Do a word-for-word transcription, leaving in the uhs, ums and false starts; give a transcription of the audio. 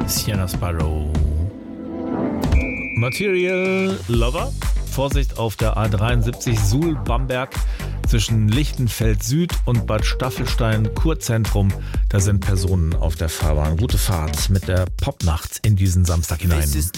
Sienna Sparrow. Material Lover. Vorsicht auf der A dreiundsiebzig Suhl-Bamberg zwischen Lichtenfeld Süd und Bad Staffelstein Kurzentrum. Da sind Personen auf der Fahrbahn. Gute Fahrt mit der Popnacht in diesen Samstag hinein.